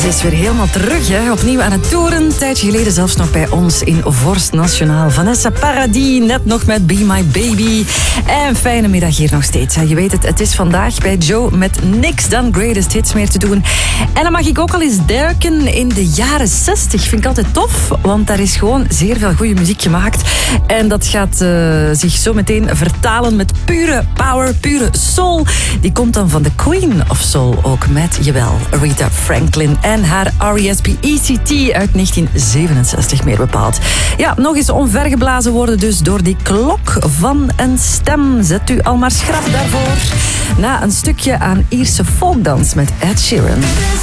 Ze is weer helemaal terug, hè? Opnieuw aan het toeren. Een tijdje geleden zelfs nog bij ons in Vorst Nationaal. Vanessa Paradis, net nog met Be My Baby. En fijne middag hier nog steeds. Je weet het, het is vandaag bij Joe met niks dan greatest hits meer te doen. En dan mag ik ook al eens duiken in de jaren 60. Vind ik altijd tof, want daar is gewoon zeer veel goede muziek gemaakt. En dat gaat zich zo meteen vertalen met pure power, pure soul. Die komt dan van de Queen of Soul ook met, jawel, Aretha Franklin en haar R.E.S.P.E.C.T. uit 1967 meer bepaald. Ja, nog eens omvergeblazen worden dus door die klok van een stem. Zet u al maar schrap daarvoor. Na een stukje aan Ierse folkdans met Ed Sheeran.